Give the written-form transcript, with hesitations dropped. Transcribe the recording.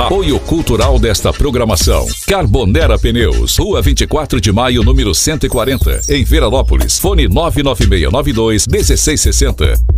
Apoio cultural desta programação: Carbonera Pneus, Rua 24 de Maio, número 140, em Veranópolis. Fone 99692-1660.